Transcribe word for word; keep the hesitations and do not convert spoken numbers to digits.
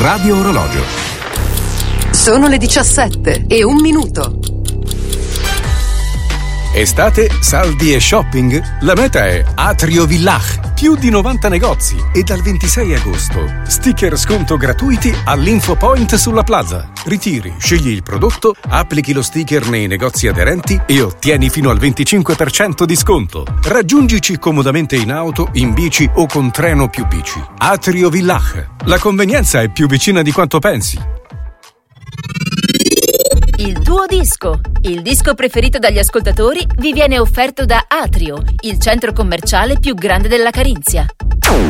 Radio Orologio. Sono le diciassette e un minuto. Estate, saldi e shopping? La meta è Atrio Villach. Più di novanta negozi e dal ventisei agosto sticker sconto gratuiti all'Infopoint sulla Plaza. Ritiri, scegli il prodotto, applichi lo sticker nei negozi aderenti e ottieni fino al venticinque per cento di sconto. Raggiungici comodamente in auto, in bici o con treno più bici. Atrio Villach. La convenienza è più vicina di quanto pensi. Il tuo disco, il disco preferito dagli ascoltatori, vi viene offerto da Atrio, il centro commerciale più grande della Carinzia.